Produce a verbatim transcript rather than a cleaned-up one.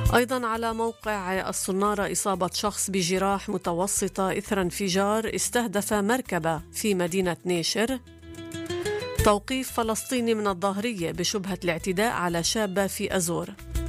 أيضا على موقع الصنارة إصابة شخص بجراح متوسطة إثر انفجار استهدف مركبة في مدينة نيشر. توقيف فلسطيني من الظاهرية بشبهة الاعتداء على شابة في أزور.